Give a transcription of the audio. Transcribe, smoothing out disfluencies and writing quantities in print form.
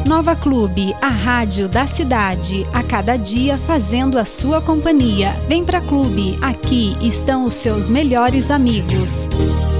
Nova Clube, a rádio da cidade, a cada dia fazendo a sua companhia. Vem pra Clube, aqui estão os seus melhores amigos.